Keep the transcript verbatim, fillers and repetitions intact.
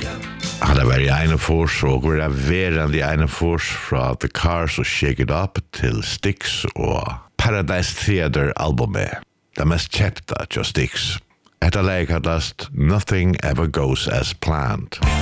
Han har vært i ene fors, og går det verande i ene fors fra The Cars og Shake It Up til Styx og Paradise Theater-albumet. Det mest kjepta til Styx. Etta leik hadast Nothing Ever Goes As Planned.